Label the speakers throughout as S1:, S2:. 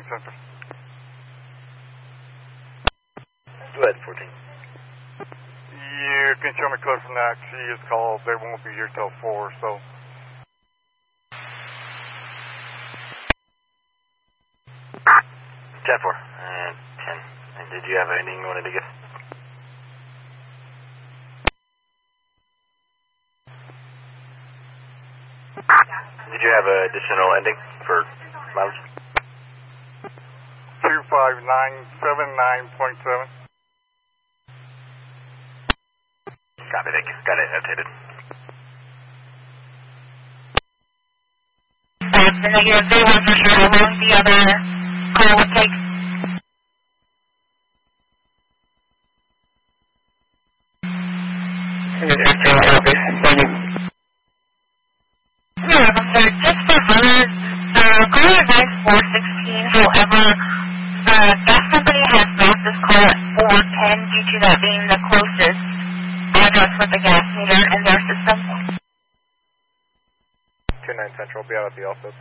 S1: 14 Central.
S2: Go ahead, 14.
S1: You can show me close enough. She is called. They won't be here till 4, so.
S2: 10-4. 10. And did you have anything you wanted to give? Did you have an additional ending for mileage?
S1: 25979.7.
S2: Copy, thank you. Got it notated.
S3: The negative, they want for sure how long the other call would take. I'm sorry, just for her, call advice 416, however, the gas company has marked this call at 410 due to that being the closest address with the gas meter in their system.
S4: 29 Central, be out at the office.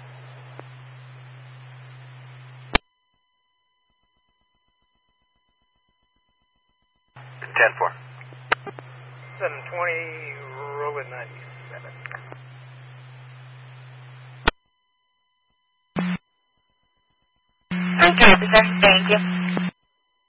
S2: 10-4.
S4: 720, rolling 97.
S3: Okay, officer, thank you.